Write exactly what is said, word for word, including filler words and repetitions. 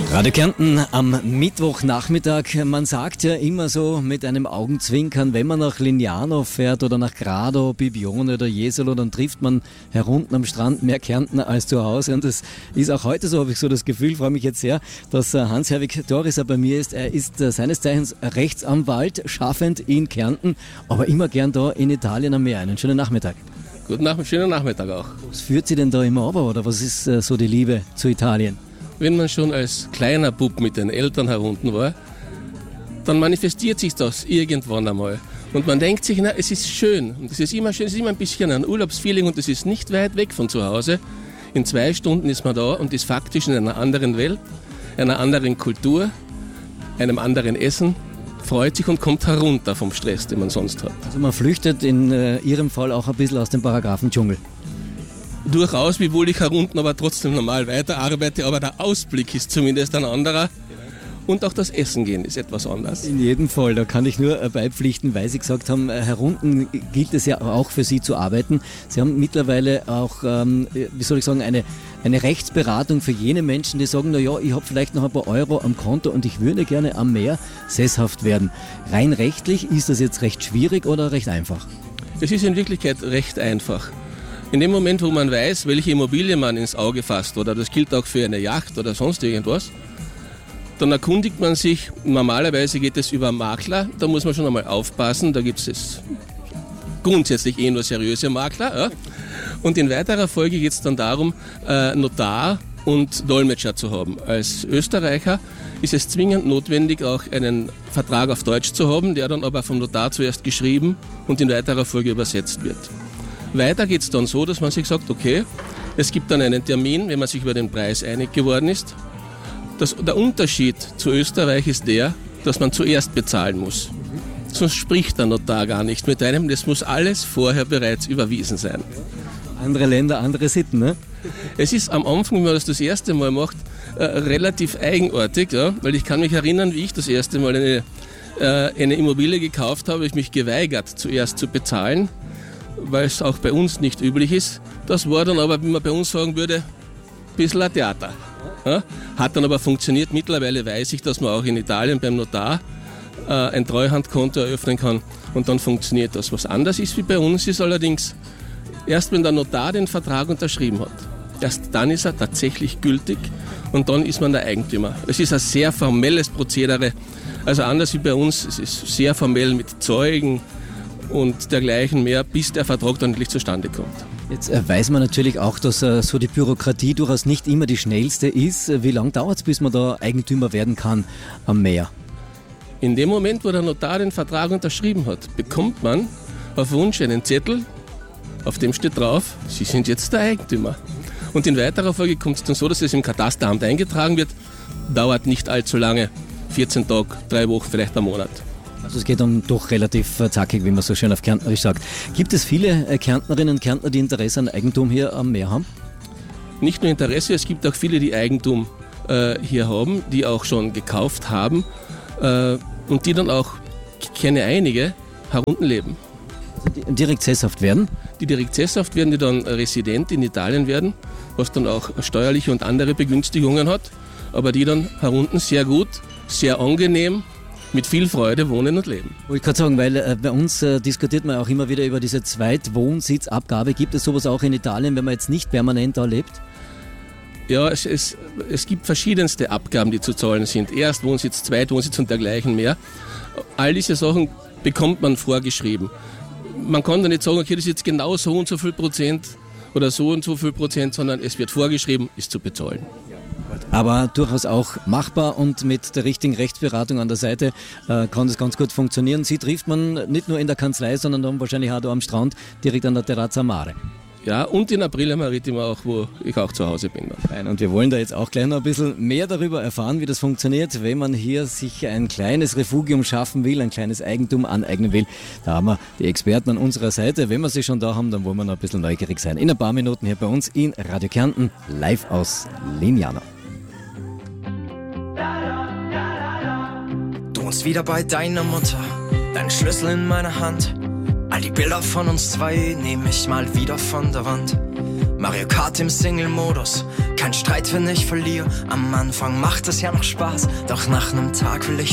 Radio Kärnten am Mittwochnachmittag. Man sagt ja immer so mit einem Augenzwinkern, wenn man nach Lignano fährt oder nach Grado, Bibione oder Jesolo, dann trifft man herunten am Strand mehr Kärntner als zu Hause. Und das ist auch heute so, habe ich so das Gefühl. Ich freue mich jetzt sehr, dass Hans-Herwig Dorisser bei mir ist. Er ist seines Zeichens Rechtsanwalt, schaffend in Kärnten, aber immer gern da in Italien am Meer. Einen schönen Nachmittag. Guten Nachmittag, schönen Nachmittag auch. Was führt Sie denn da immer runter, oder was ist so die Liebe zu Italien? Wenn man schon als kleiner Bub mit den Eltern herunten war, dann manifestiert sich das irgendwann einmal. Und man denkt sich, na, es ist schön. Und es ist immer schön, es ist immer ein bisschen ein Urlaubsfeeling und es ist nicht weit weg von zu Hause. In zwei Stunden ist man da und ist faktisch in einer anderen Welt, einer anderen Kultur, einem anderen Essen, freut sich und kommt herunter vom Stress, den man sonst hat. Also man flüchtet in äh, Ihrem Fall auch ein bisschen aus dem Paragraphendschungel. Durchaus, wiewohl ich herunten aber trotzdem normal weiterarbeite, aber der Ausblick ist zumindest ein anderer und auch das Essen gehen ist etwas anders. In jedem Fall, da kann ich nur beipflichten, weil Sie gesagt haben, herunten gilt es ja auch für Sie zu arbeiten. Sie haben mittlerweile auch, ähm, wie soll ich sagen, eine, eine Rechtsberatung für jene Menschen, die sagen, na ja, ich habe vielleicht noch ein paar Euro am Konto und ich würde gerne am Meer sesshaft werden. Rein rechtlich ist das jetzt recht schwierig oder recht einfach? Es ist in Wirklichkeit recht einfach. In dem Moment, wo man weiß, welche Immobilie man ins Auge fasst, oder das gilt auch für eine Yacht oder sonst irgendwas, dann erkundigt man sich, normalerweise geht es über einen Makler, da muss man schon einmal aufpassen, da gibt es grundsätzlich eh nur seriöse Makler. Ja? Und in weiterer Folge geht es dann darum, äh, Notar und Dolmetscher zu haben. Als Österreicher ist es zwingend notwendig, auch einen Vertrag auf Deutsch zu haben, der dann aber vom Notar zuerst geschrieben und in weiterer Folge übersetzt wird. Weiter geht es dann so, dass man sich sagt, okay, es gibt dann einen Termin, wenn man sich über den Preis einig geworden ist. Das, der Unterschied zu Österreich ist der, dass man zuerst bezahlen muss. Sonst spricht der Notar gar nicht mit einem, das muss alles vorher bereits überwiesen sein. Andere Länder, andere Sitten, ne? Es ist am Anfang, wenn man das das erste Mal macht, äh, relativ eigenartig, ja? Weil ich kann mich erinnern, wie ich das erste Mal eine, äh, eine Immobilie gekauft habe, ich mich geweigert, zuerst zu bezahlen, weil es auch bei uns nicht üblich ist. Das war dann aber, wie man bei uns sagen würde, ein bisschen ein Theater. Ja? Hat dann aber funktioniert. Mittlerweile weiß ich, dass man auch in Italien beim Notar äh, ein Treuhandkonto eröffnen kann und dann funktioniert das. Was anders ist wie bei uns, ist allerdings, erst wenn der Notar den Vertrag unterschrieben hat, erst dann ist er tatsächlich gültig und dann ist man der Eigentümer. Es ist ein sehr formelles Prozedere, also anders wie bei uns, es ist sehr formell mit Zeugen und dergleichen mehr, bis der Vertrag dann endlich zustande kommt. Jetzt äh, weiß man natürlich auch, dass äh, so die Bürokratie durchaus nicht immer die schnellste ist. Wie lange dauert es, bis man da Eigentümer werden kann am Meer? In dem Moment, wo der Notar den Vertrag unterschrieben hat, bekommt man auf Wunsch einen Zettel, auf dem steht drauf, Sie sind jetzt der Eigentümer. Und in weiterer Folge kommt es dann so, dass es im Katasteramt eingetragen wird, dauert nicht allzu lange, vierzehn Tage, drei Wochen, vielleicht einen Monat. Also es geht dann doch relativ zackig, wie man so schön auf Kärntnerisch sagt. Gibt es viele Kärntnerinnen und Kärntner, die Interesse an Eigentum hier am Meer haben? Nicht nur Interesse, es gibt auch viele, die Eigentum äh, hier haben, die auch schon gekauft haben äh, und die dann auch, ich kenne einige, herunten leben. Also die direkt sesshaft werden? Die direkt sesshaft werden, die dann Resident in Italien werden, was dann auch steuerliche und andere Begünstigungen hat, aber die dann herunten sehr gut, sehr angenehm, mit viel Freude wohnen und leben. Wollte ich gerade sagen, weil äh, bei uns äh, diskutiert man auch immer wieder über diese Zweitwohnsitzabgabe. Gibt es sowas auch in Italien, wenn man jetzt nicht permanent da lebt? Ja, es, es, es gibt verschiedenste Abgaben, die zu zahlen sind. Erstwohnsitz, Zweitwohnsitz und dergleichen mehr. All diese Sachen bekommt man vorgeschrieben. Man kann da nicht sagen, okay, das ist jetzt genau so und so viel Prozent oder so und so viel Prozent, sondern es wird vorgeschrieben, ist zu bezahlen. Aber durchaus auch machbar und mit der richtigen Rechtsberatung an der Seite äh, kann das ganz gut funktionieren. Sie trifft man nicht nur in der Kanzlei, sondern dann wahrscheinlich auch da am Strand, direkt an der Terrazza Mare. Ja, und in Aprilia Marittima auch, wo ich auch zu Hause bin. Nein, und wir wollen da jetzt auch gleich noch ein bisschen mehr darüber erfahren, wie das funktioniert, wenn man hier sich ein kleines Refugium schaffen will, ein kleines Eigentum aneignen will. Da haben wir die Experten an unserer Seite. Wenn wir sie schon da haben, dann wollen wir noch ein bisschen neugierig sein. In ein paar Minuten hier bei uns in Radio Kärnten, live aus Lignano. Du wohnst wieder bei deiner Mutter, dein Schlüssel in meiner Hand. All die Bilder von uns zwei nehme ich mal wieder von der Wand. Mario Kart im Single-Modus, Kein Streit, wenn ich verliere. Am Anfang macht es ja noch Spaß, doch nach nem Tag will ich